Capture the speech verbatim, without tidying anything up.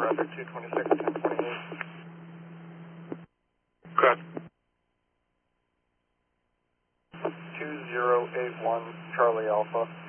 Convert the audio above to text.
Roger, two twenty-six, ten twenty-eight. Correct. two zero eight one, Charlie Alpha.